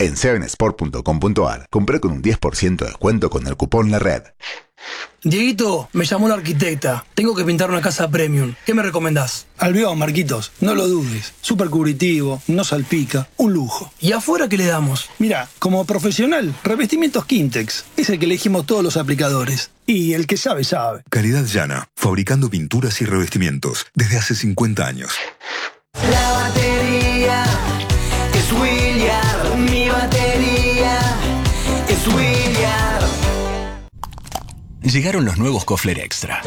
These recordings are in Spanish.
En 7sport.com.ar, compré con un 10% de descuento con el cupón LARED. Dieguito, me llamó la arquitecta. Tengo que pintar una casa premium. ¿Qué me recomendás? Albión, Marquitos. No lo dudes. Súper cubritivo, no salpica. Un lujo. ¿Y afuera qué le damos? Mira, como profesional, Revestimientos Quintex. Es el que elegimos todos los aplicadores. Y el que sabe, sabe. Calidad llana, fabricando pinturas y revestimientos desde hace 50 años. La batería es William. Mi batería es William. Llegaron los nuevos Kofler Extra.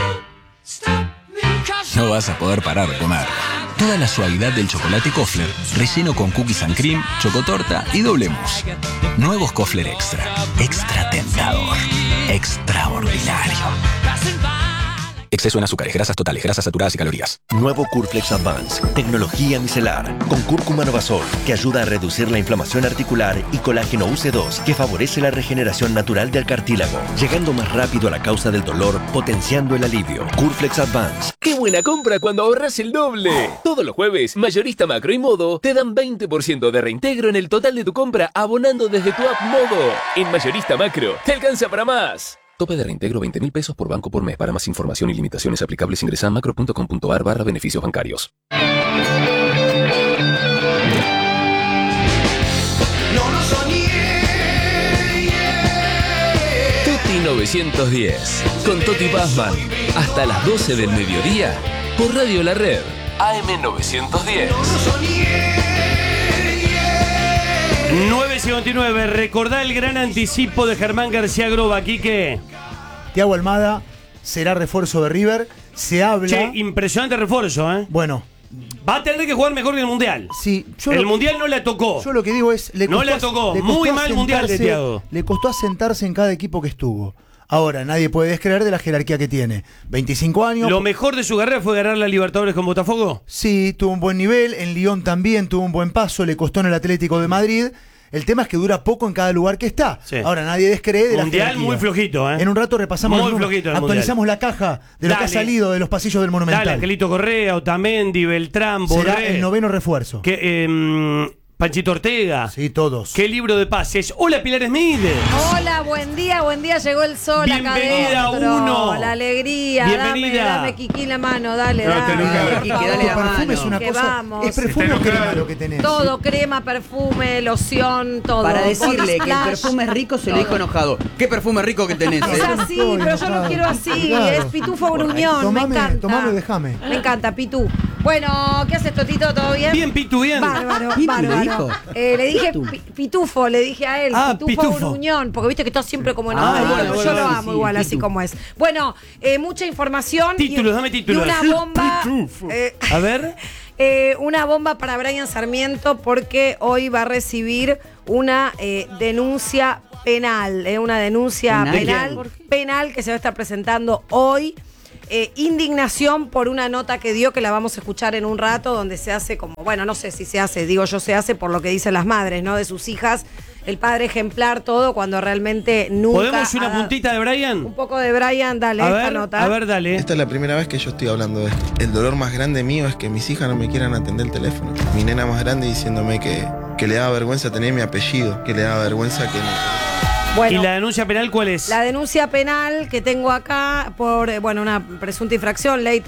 No vas a poder parar de comer. Toda la suavidad del chocolate Kofler, relleno con cookies and cream, chocotorta y doble mousse. Nuevos Kofler Extra. Extra tentador. Extraordinario. Exceso en azúcares, grasas totales, grasas saturadas y calorías. Nuevo Curflex Advance, tecnología micelar, con cúrcuma novazol, que ayuda a reducir la inflamación articular, y colágeno UC2, que favorece la regeneración natural del cartílago, llegando más rápido a la causa del dolor, potenciando el alivio. Curflex Advance. ¡Qué buena compra cuando ahorras el doble! Todos los jueves, Mayorista Macro y Modo te dan 20% de reintegro en el total de tu compra abonando desde tu app Modo. En Mayorista Macro, te alcanza para más. Tope de reintegro 20.000 pesos por banco por mes. Para más información y limitaciones aplicables ingresa a macro.com.ar/beneficios bancarios. No lo soñé. Toti 910. Con Toti Pazman. Hasta las 12 del mediodía. Por Radio La Red. AM 910. No lo soñé. 9:59, recordá el gran anticipo de Germán García Groba, Quique. Thiago Almada será refuerzo de River. Se habla. Che, impresionante refuerzo, ¿eh? Bueno. Va a tener que jugar mejor que el Mundial. Sí, el Mundial no le tocó. Yo lo que digo es. No le tocó. Muy mal Mundial de Thiago. Le costó asentarse en cada equipo que estuvo. Ahora, nadie puede descreer de la jerarquía que tiene. 25 años. ¿Lo mejor de su carrera fue ganar la Libertadores con Botafogo? Sí, tuvo un buen nivel. En Lyon también tuvo un buen paso. Le costó en el Atlético de Madrid. El tema es que dura poco en cada lugar que está. Sí. Ahora, nadie descree de la jerarquía. Mundial muy flojito, ¿eh? En un rato repasamos muy flojito el actualizamos mundial. La caja de lo que ha salido de los pasillos del Monumental. Dale, Angelito Correa, Otamendi, Beltrán, Borré. Será el noveno refuerzo. Panchito Ortega. Sí, todos. Qué libro de pases. Hola, Pilar Smith. Hola, buen día, llegó el sol. Bienvenida, acá adentro. Uno. La alegría. Bienvenida. Dame Kiki la mano, dale. Quique, dale la mano. Es una cosa. Vamos. ¿Es perfume o crema lo que tenés? Todo, crema, perfume, loción, todo. Para decirle que el perfume es rico se lo dijo enojado. ¿Qué perfume rico que tenés? Es así, pero yo lo quiero así. Es pitufo gruñón, me encanta. Tomame, déjame. Me encanta, Pitú. Bueno, ¿qué haces, Totito? ¿Todo bien? Bien, Pitu, bien. Bárbaro. Le dije pitufo, le dije a él. Pitufo gruñón, porque viste que está siempre como enojadito. Yo lo amo igual, así como es. Bueno, mucha información. Títulos, dame títulos. Y una bomba. A ver. Una bomba para Brian Sarmiento porque hoy va a recibir una denuncia penal. Una denuncia penal que se va a estar presentando hoy. Indignación por una nota que dio, que la vamos a escuchar en un rato, donde se hace como, bueno, no sé si se hace, digo yo se hace por lo que dicen las madres, ¿no? De sus hijas, el padre ejemplar, todo, cuando realmente nunca... ¿Podemos una puntita de Brian? Un poco de Brian, dale, esta nota. A ver, dale. Esta es la primera vez que yo estoy hablando de esto. El dolor más grande mío es que mis hijas no me quieran atender el teléfono. Mi nena más grande diciéndome que le da vergüenza tener mi apellido, que le da vergüenza que no... Bueno, ¿y la denuncia penal cuál es? La denuncia penal que tengo acá por, una presunta infracción, ley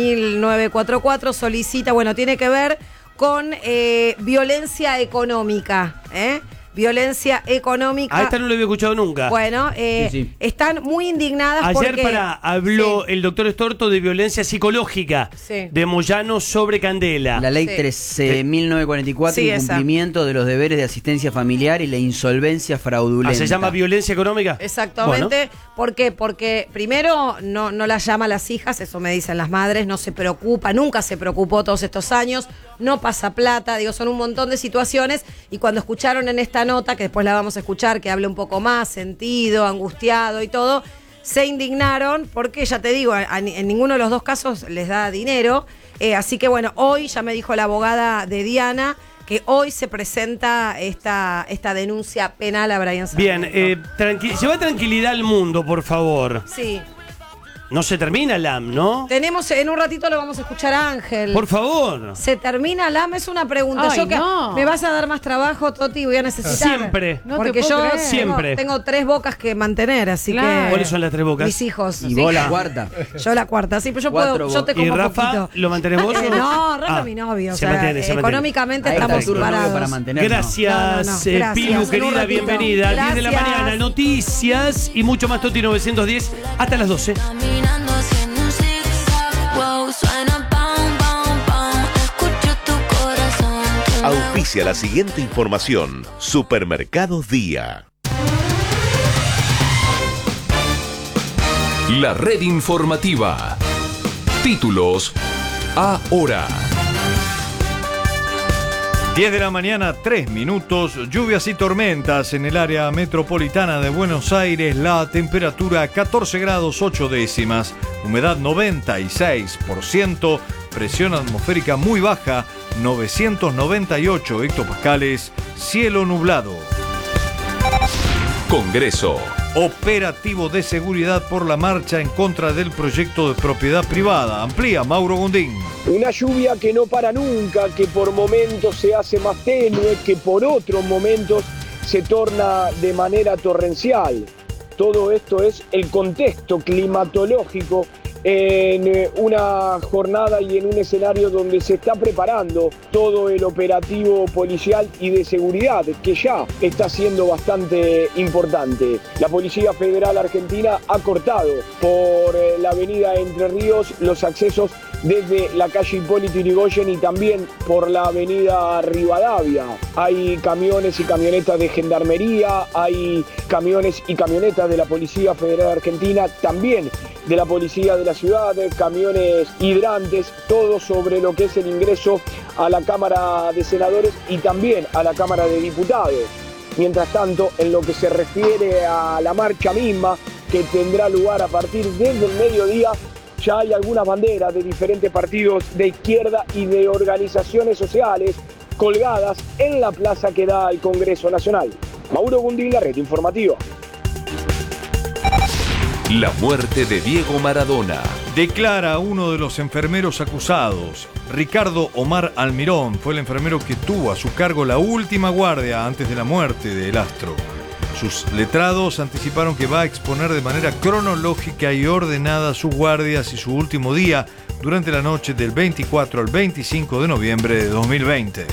13.944, solicita, tiene que ver con violencia económica, violencia económica. A esta no lo había escuchado nunca. Bueno, están muy indignadas ayer porque... habló el doctor Estorto de violencia psicológica de Moyano sobre Candela. La ley 13.944, incumplimiento de los deberes de asistencia familiar y la insolvencia fraudulenta. ¿Se llama violencia económica? Exactamente. ¿Por qué? Porque primero no las llama a las hijas, eso me dicen las madres, no se preocupa, nunca se preocupó todos estos años, no pasa plata, son un montón de situaciones, y cuando escucharon en esta nota, que después la vamos a escuchar, que hable un poco más, sentido, angustiado y todo, se indignaron porque, ya te digo, en ninguno de los dos casos les da dinero, así que hoy ya me dijo la abogada de Diana que hoy se presenta esta denuncia penal a Brian Sarmiento. Bien, lleva tranquilidad al mundo, por favor. Sí. No se termina LAM, ¿no? Tenemos, en un ratito lo vamos a escuchar a Ángel. Por favor. ¿Se termina LAM? Es una pregunta. Ay, no. ¿Me vas a dar más trabajo, Toti? Voy a necesitar. Siempre. No Porque te puedo yo creer. Siempre. tengo 3 bocas que mantener, así Claro. que. ¿Cuáles son las 3 bocas? Mis hijos. Y sí. vos la cuarta. Yo la cuarta, sí, pero yo 4 puedo. Yo te ¿Y como Rafa poquito. lo mantenés vos? No, Rafa Ah, es mi novio. O se sea, mantiene, se mantiene. económicamente Ahí está, estamos futuro novio separados. para mantener. Gracias, No, gracias. Pilu, En un querida, ratito. bienvenida. 10 de la Gracias. mañana, noticias y mucho más Toti 910 hasta las 12. Caminando haciendo un zigzag, wow, suena pam, pam, pam, escucho tu corazón. Auspicia la siguiente información. Supermercados Día. La red informativa. Títulos ahora. 10 de la mañana, 3 minutos, lluvias y tormentas en el área metropolitana de Buenos Aires, la temperatura 14 grados 8 décimas, humedad 96%, presión atmosférica muy baja, 998 hectopascales, cielo nublado. Congreso. Operativo de seguridad por la marcha en contra del proyecto de propiedad privada. Amplía Mauro Gundín. Una lluvia que no para nunca, que por momentos se hace más tenue, que por otros momentos se torna de manera torrencial. Todo esto es el contexto climatológico en una jornada y en un escenario donde se está preparando todo el operativo policial y de seguridad, que ya está siendo bastante importante. La Policía Federal Argentina ha cortado por la avenida Entre Ríos los accesos desde la calle Hipólito Yrigoyen y también por la avenida Rivadavia. Hay camiones y camionetas de gendarmería, hay camiones y camionetas de la Policía Federal Argentina, también de la Policía de la Ciudad, camiones hidrantes, todo sobre lo que es el ingreso a la Cámara de Senadores y también a la Cámara de Diputados. Mientras tanto, en lo que se refiere a la marcha misma, que tendrá lugar a partir desde el mediodía, ya hay algunas banderas de diferentes partidos de izquierda y de organizaciones sociales colgadas en la plaza que da al Congreso Nacional. Mauro Gundín, la red informativa. La muerte de Diego Maradona. Declara uno de los enfermeros acusados. Ricardo Omar Almirón fue el enfermero que tuvo a su cargo la última guardia antes de la muerte del astro. Sus letrados anticiparon que va a exponer de manera cronológica y ordenada sus guardias y su último día durante la noche del 24 al 25 de noviembre de 2020.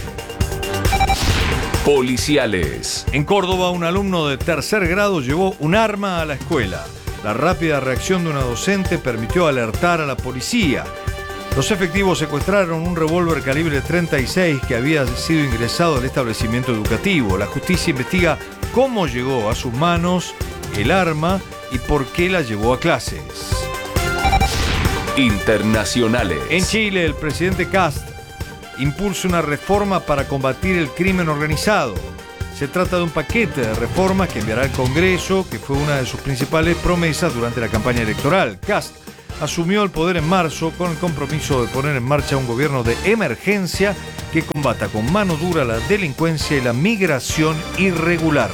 Policiales. En Córdoba, un alumno de tercer grado llevó un arma a la escuela. La rápida reacción de una docente permitió alertar a la policía. Los efectivos secuestraron un revólver calibre 36 que había sido ingresado al establecimiento educativo. La justicia investiga cómo llegó a sus manos el arma y por qué la llevó a clases. Internacionales. En Chile, el presidente Kast impulsa una reforma para combatir el crimen organizado. Se trata de un paquete de reformas que enviará al Congreso, que fue una de sus principales promesas durante la campaña electoral. Kast asumió el poder en marzo con el compromiso de poner en marcha un gobierno de emergencia que combata con mano dura la delincuencia y la migración irregular.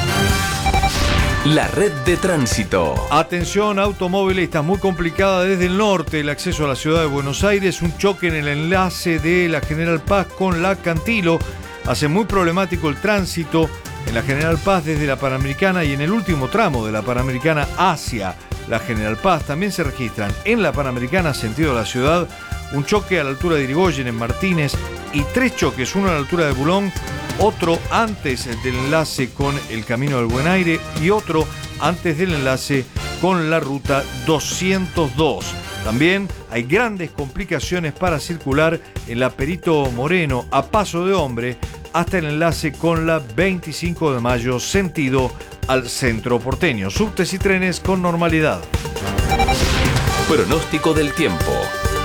La red de tránsito. Atención automovilistas, muy complicada desde el norte el acceso a la ciudad de Buenos Aires. Un choque en el enlace de la General Paz con la Cantilo hace muy problemático el tránsito en la General Paz desde la Panamericana y en el último tramo de la Panamericana hacia la General Paz. También se registran en la Panamericana sentido de la ciudad un choque a la altura de Irigoyen en Martínez y 3 choques, uno a la altura de Bulón, otro antes del enlace con el Camino del Buen Aire y otro antes del enlace con la ruta 202. También hay grandes complicaciones para circular en la Perito Moreno a Paso de Hombre hasta el enlace con la 25 de mayo sentido al centro porteño. Subtes y trenes con normalidad. Pronóstico del tiempo.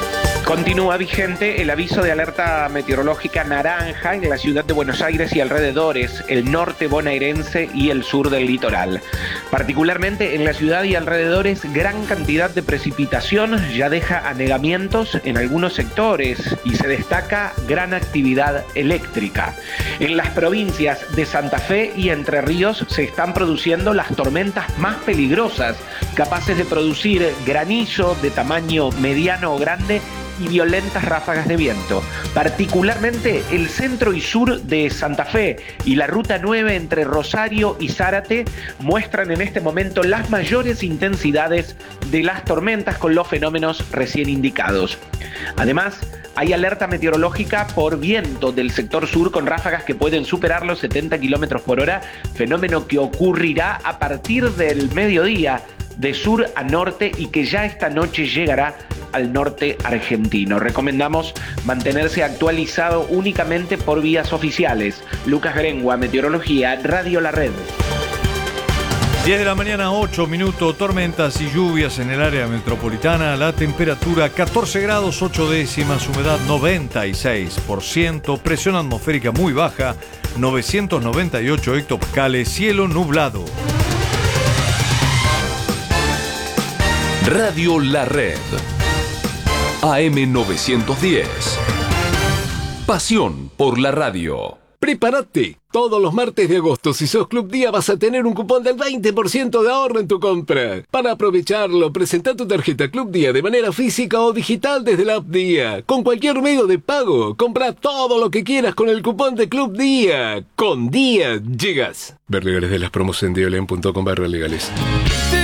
Continúa vigente el aviso de alerta meteorológica naranja en la ciudad de Buenos Aires y alrededores, el norte bonaerense y el sur del litoral. Particularmente en la ciudad y alrededores, gran cantidad de precipitación ya deja anegamientos en algunos sectores y se destaca gran actividad eléctrica. En las provincias de Santa Fe y Entre Ríos se están produciendo las tormentas más peligrosas, capaces de producir granizo de tamaño mediano o grande y violentas ráfagas de viento. Particularmente el centro y sur de Santa Fe y la ruta 9 entre Rosario y Zárate muestran en este momento las mayores intensidades de las tormentas con los fenómenos recién indicados. Además, hay alerta meteorológica por viento del sector sur con ráfagas que pueden superar los 70 km por hora, fenómeno que ocurrirá a partir del mediodía de sur a norte y que ya esta noche llegará al norte argentino. Recomendamos mantenerse actualizado únicamente por vías oficiales. Lucas Grengua, Meteorología, Radio La Red. 10 de la mañana, 8 minutos, tormentas y lluvias en el área metropolitana. La temperatura 14 grados 8 décimas, humedad 96%, presión atmosférica muy baja, 998 hectopascales, cielo nublado. Radio La Red. AM 910. Pasión por la radio. ¡Prepárate! Todos los martes de agosto, si sos Club Día, vas a tener un cupón del 20% de ahorro en tu compra. Para aprovecharlo, presenta tu tarjeta Club Día de manera física o digital desde la app Día. Con cualquier medio de pago, compra todo lo que quieras con el cupón de Club Día. Con Día llegas. Ver legales de las promos en dialen.com/legales.